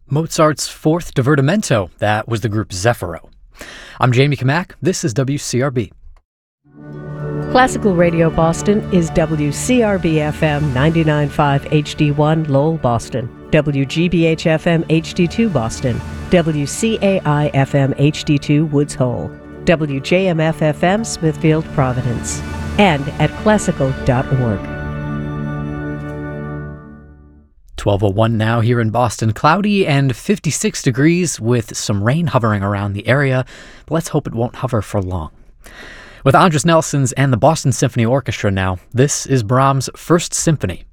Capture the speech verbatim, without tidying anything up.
Mozart's Fourth Divertimento. That was the group Zefiro. I'm Jamie Kamak. This is W C R B. Classical Radio Boston is W C R B F M ninety-nine point five H D one Lowell, Boston, W G B H F M H D two Boston, W C A I F M H D two Woods Hole, W J M F F M Smithfield, Providence, and at classical dot org. twelve oh one now here in Boston. Cloudy and fifty-six degrees with some rain hovering around the area, but let's hope it won't hover for long. With Andris Nelsons and the Boston Symphony Orchestra now, this is Brahms' First Symphony.